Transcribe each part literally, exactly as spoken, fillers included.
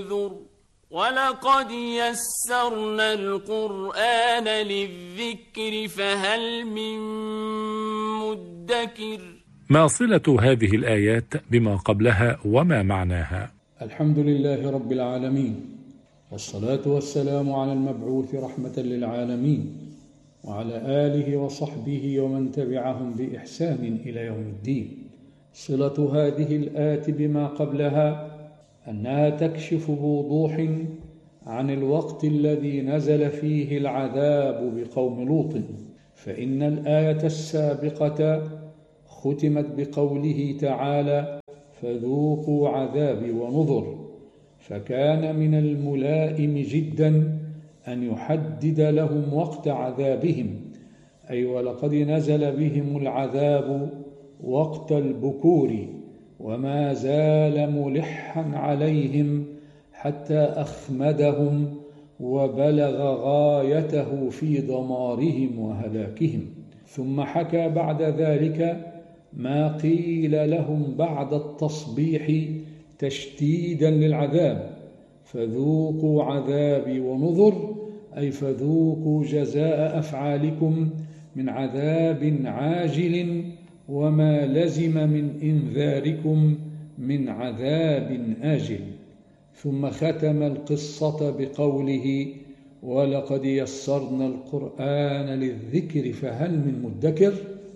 ولقد يسرنا القرآن للذكر فهل من مدكر. ما صلة هذه الآيات بما قبلها وما معناها؟ الحمد لله رب العالمين، والصلاة والسلام على المبعوث رحمة للعالمين، وعلى آله وصحبه ومن تبعهم بإحسان إلى يوم الدين. صلة هذه الآيات بما قبلها أنها تكشف بوضوح عن الوقت الذي نزل فيه العذاب بقوم لوط، فإن الآية السابقة ختمت بقوله تعالى: فذوقوا عذابي ونذر، فكان من الملائم جدا أن يحدد لهم وقت عذابهم، أي ولقد نزل بهم العذاب وقت البكور، وما زال ملحا عليهم حتى أخمدهم وبلغ غايته في دمارهم وهلاكهم. ثم حكى بعد ذلك ما قيل لهم بعد التصبيح تشديدا للعذاب: فذوقوا عذابي ونذر، أي فذوقوا جزاء أفعالكم من عذاب عاجل وما لزم من إنذاركم من عذاب آجل. ثم ختم القصة بقوله: ولقد يسرنا القرآن للذكر فهل من مدكر.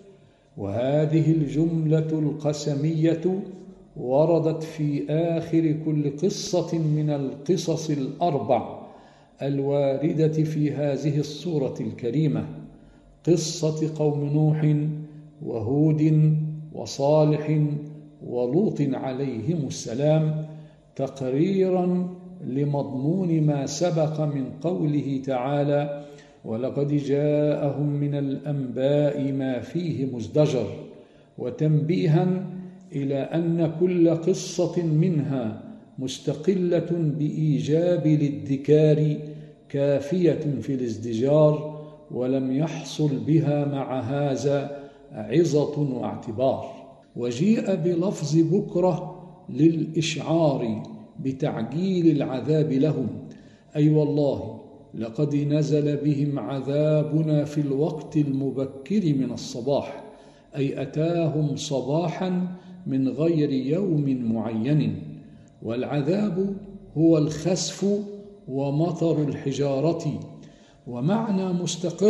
وهذه الجملة القسمية وردت في آخر كل قصة من القصص الأربع الواردة في هذه السورة الكريمة: قصة قوم نوح وهود وصالح ولوط عليهم السلام، تقريرا لمضمون ما سبق من قوله تعالى: ولقد جاءهم من الأنباء ما فيه مزدجر، وتنبيها إلى أن كل قصة منها مستقلة بإيجاب الادكار كافية في الازدجار، ولم يحصل بها مع هذا عظة واعتبار. وجيء بلفظ بكرة للإشعار بتعجيل العذاب لهم، أي والله لقد نزل بهم عذابنا في الوقت المبكر من الصباح، أي أتاهم صباحا من غير يوم معين. والعذاب هو الخسف ومطر الحجارة. ومعنى مستقر: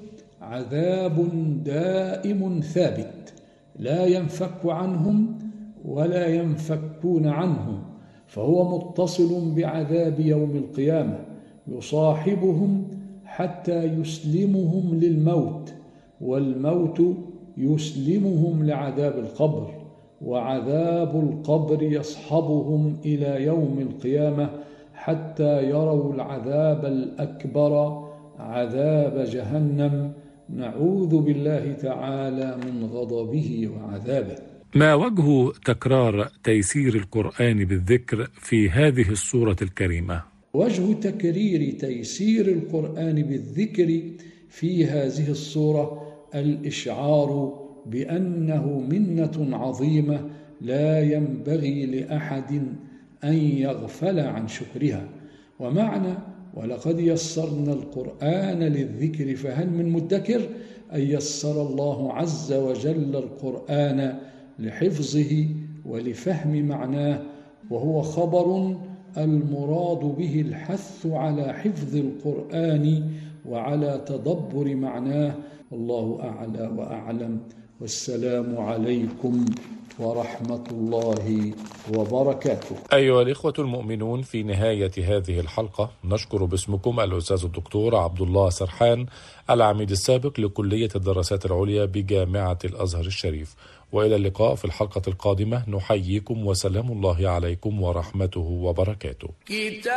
عذاب دائم ثابت لا ينفك عنهم ولا ينفكون عنه، فهو متصل بعذاب يوم القيامة يصاحبهم حتى يسلمهم للموت، والموت يسلمهم لعذاب القبر، وعذاب القبر يصحبهم إلى يوم القيامة حتى يروا العذاب الأكبر، عذاب جهنم، نعوذ بالله تعالى من غضبه وعذابه. ما وجه تكرار تيسير القرآن بالذكر في هذه السورة الكريمة؟ وجه تكرير تيسير القرآن بالذكر في هذه السورة الإشعار بأنه منة عظيمة لا ينبغي لأحد أن يغفل عن شكرها. ومعنى ولقد يسرنا القرآن للذكر فهل من مدكر، أن يسر الله عز وجل القرآن لحفظه ولفهم معناه، وهو خبر المراد به الحث على حفظ القرآن وعلى تدبر معناه. والله أعلى وأعلم، والسلام عليكم ورحمة الله وبركاته. أيها الإخوة المؤمنون، في نهاية هذه الحلقة نشكر باسمكم الأستاذ الدكتور عبد الله سرحان، العميد السابق لكلية الدراسات العليا بجامعة الأزهر الشريف. وإلى اللقاء في الحلقة القادمة، نحييكم وسلام الله عليكم ورحمته وبركاته.